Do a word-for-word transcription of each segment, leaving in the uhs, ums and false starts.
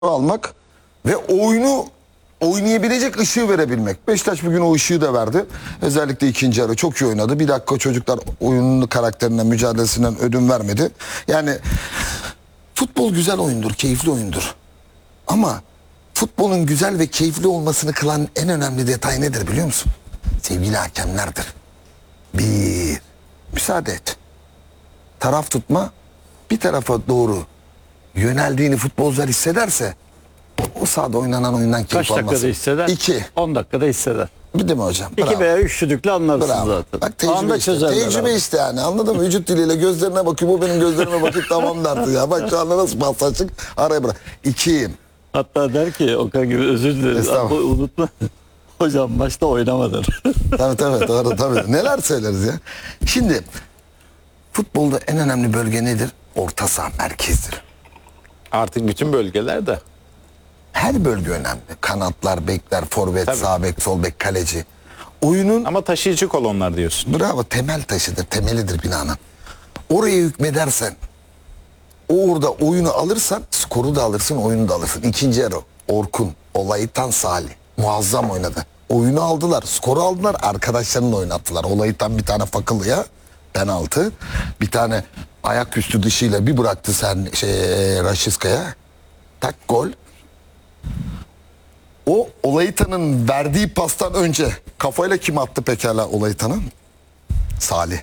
almak ve oyunu oynayabilecek ışığı verebilmek. Beşiktaş bugün o ışığı da verdi. Özellikle ikinci yarı çok iyi oynadı. Bir dakika çocuklar oyunun karakterinden, mücadelesinden ödün vermedi. Yani futbol güzel oyundur, keyifli oyundur. Ama futbolun güzel ve keyifli olmasını kılan en önemli detay nedir biliyor musun? Sevgili hakemlerdir. Bir, müsaade et. Taraf tutma, bir tarafa doğru yöneldiğini futbolcular hissederse o sahada oynanan oyundan keyif Kaç almasın. dakikada hisseder? İki. on dakikada hisseder. Bir de mi hocam? İki Bravo. veya üç düdükle anlarsın Bravo. zaten. Bak tecrübe Anda işte. çözerler Tecrübe abi. işte yani, anladın mı? Vücut diliyle gözlerine bakıyor. Bu benim gözlerime bakıp tamam derdi ya. Bak şu anda nasıl pas açık. Araya bırak. İkiyim. Hatta der ki Okan gibi özür dileriz. Estağfurullah. Ama unutma. Hocam maçta oynamadır. Tabii tabii doğru tabii. Neler söyleriz ya. Şimdi futbolda en önemli bölge nedir? Orta saha, merkezdir. Artık bütün bölgelerde. Her bölge önemli. Kanatlar, bekler, forvet, Tabii. sağ bek, sol bek, kaleci. Oyunun Ama taşıyıcı kolonlar diyorsun. bravo temel taşıdır, temelidir binanın. Oraya hükmedersen, o orada oyunu alırsan, skoru da alırsın, oyunu da alırsın. İkinci yarı Orkun, Olaytan, Salih muazzam oynadı. Oyunu aldılar, skoru aldılar, arkadaşlarını da oynattılar. Olaytan bir tane Fakılı'ya penaltı, bir tane ayaküstü dışıyla bir bıraktı sen şey Raşiska'ya. Tak gol. O Olaytan'ın verdiği pastan önce kafayla kim attı pekala Olaytan'ın? Salih.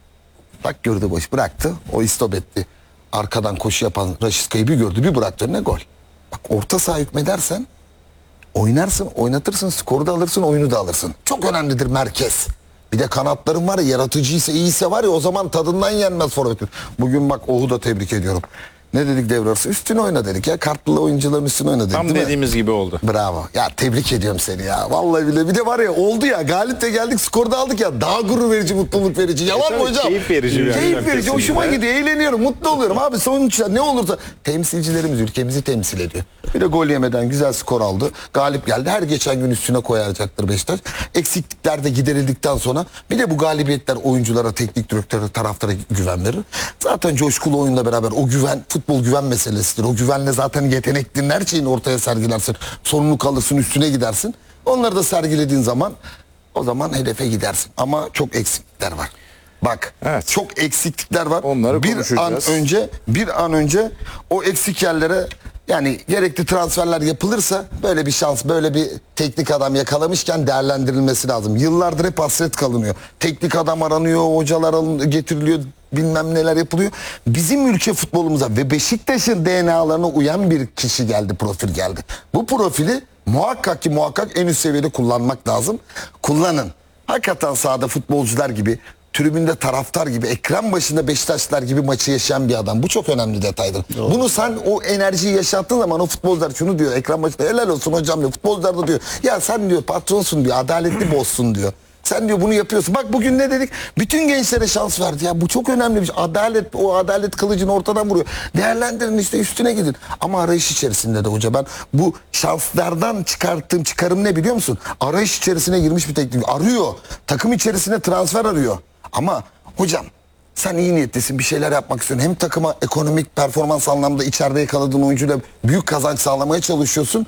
Bak gördü boş bıraktı. O istop etti. Arkadan koşu yapan Raşiska'yı bir gördü bir bıraktı önüne gol. Bak orta saha hükmedersen oynarsın, oynatırsın, skoru da alırsın, oyunu da alırsın. Çok önemlidir merkez. Bir de kanatların var ya, yaratıcıysa, iyiyse var ya, o zaman tadından yenmez forvetin. Bugün bak Oğuz'u da tebrik ediyorum. Ne dedik devre arası? Üstüne oyna dedik ya. Kartlı oyuncuların üstüne oyna dedik. Tam değil mi? dediğimiz gibi oldu. Bravo. Ya tebrik ediyorum seni ya. Vallahi bile. Bir de var ya oldu ya. Galip de geldik, skorda aldık ya. Daha gurur verici, mutluluk verici. Yalan mı tabii, hocam? keyif verici bir Keyif akşam verici. Hoşuma kesinlikle. gidiyor. Eğleniyorum. Mutlu oluyorum. Abi sonuçta ne olursa temsilcilerimiz ülkemizi temsil ediyor. Bir de gol yemeden güzel skor aldı. Galip geldi. Her geçen gün üstüne koyacaktır Beşiktaş. Eksiklikler de giderildikten sonra bir de bu galibiyetler oyunculara, teknik direktöre, taraftara güven verir. Zaten coşkulu oyunla beraber o güven, futbol güven meselesidir. O güvenle zaten yeteneklerin her şeyini ortaya sergilersin. Sorumluluk alırsın, üstüne gidersin. Onları da sergilediğin zaman o zaman hedefe gidersin. Ama çok eksiklikler var. Bak, Evet. çok eksiklikler var. Onları bir konuşacağız. an önce, bir an önce o eksik yerlere yani gerekli transferler yapılırsa böyle bir şans, böyle bir teknik adam yakalamışken değerlendirilmesi lazım. Yıllardır hep hasret kalınıyor. Teknik adam aranıyor, hocalar alın- getiriliyor, bilmem neler yapılıyor. Bizim ülke futbolumuza ve Beşiktaş'ın D N A'larına uyan bir kişi geldi, profil geldi. Bu profili muhakkak ki muhakkak en üst seviyede kullanmak lazım. Kullanın. Hakikaten sahada futbolcular gibi, tribünde taraftar gibi, ekran başında Beşiktaşlar gibi maçı yaşayan bir adam. Bu çok önemli detaydır. Bunu sen o enerjiyi yaşattığın zaman o futbolcular şunu diyor ekran başında, helal olsun hocam diyor. Futbolcular da diyor ya sen diyor patronsun diyor, adaletli bozsun diyor. Sen diyor bunu yapıyorsun. Bak bugün ne dedik? Bütün gençlere şans verdi. Ya bu çok önemli bir şey. Adalet, o adalet kılıcını ortadan vuruyor. Değerlendirin işte, üstüne gidin. Ama arayış içerisinde de hoca ben bu şanslardan çıkarttığım çıkarım ne biliyor musun? Arayış içerisine girmiş bir teknik. Arıyor. Takım içerisine transfer arıyor. Ama hocam sen iyi niyetlisin, bir şeyler yapmak istiyorsun. Hem takıma ekonomik performans anlamda içeride yakaladığın oyuncuyla büyük kazanç sağlamaya çalışıyorsun.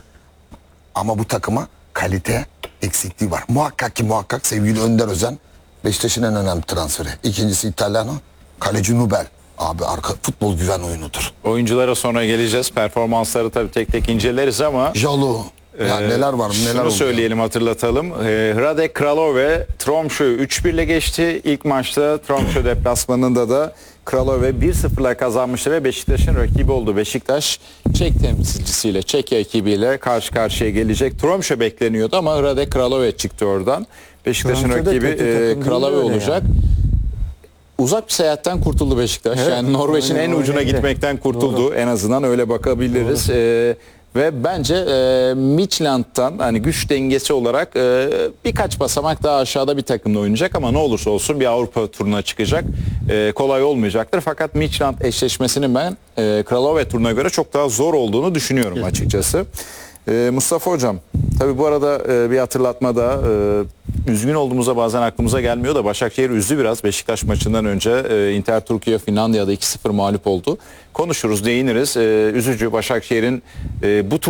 Ama bu takıma kalite eksikliği var. Muhakkak ki muhakkak sevgili Önder Özen Beşiktaş'ın en önemli transferi. İkincisi İtalyanı, kaleci Nubel. Abi arka futbol güven oyunudur. Oyunculara sonra geleceğiz. Performansları tabii tek tek inceleriz ama Jalo. Ya e, neler var neler şunu oldu. söyleyelim, hatırlatalım. E, Hradek Kralove Tromsø'yü üç bir ile geçti. İlk maçta Tromsø deplasmanında da Kralove bir sıfırla kazanmıştı ve Beşiktaş'ın rakibi oldu. Beşiktaş Çek temsilcisiyle, Çek ekibiyle karşı karşıya gelecek. Tromsø bekleniyordu ama Hradek Kralove çıktı oradan. Beşiktaş'ın Tromsø de rakibi kötü e, takım değil Kralove öyle olacak. Uzak bir seyahatten kurtuldu Beşiktaş. Evet, Yani Norveç'in aynen, en ucuna öyle. gitmekten kurtuldu. En azından öyle bakabiliriz. Ee, ve bence e, Midtjylland'tan hani güç dengesi olarak e, birkaç basamak daha aşağıda bir takımda oynayacak ama ne olursa olsun bir Avrupa turuna çıkacak. E, kolay olmayacaktır. Fakat Midtjylland eşleşmesinin ben e, Kralove turuna göre çok daha zor olduğunu düşünüyorum açıkçası. E, Mustafa Hocam, tabii bu arada e, bir hatırlatma da e, üzgün olduğumuzda bazen aklımıza gelmiyor da Başakşehir üzdü biraz. Beşiktaş maçından önce e, Inter Türkiye Finlandiya'da iki sıfır mağlup oldu. Konuşuruz, değiniriz. E, üzücü Başakşehir'in e, bu tur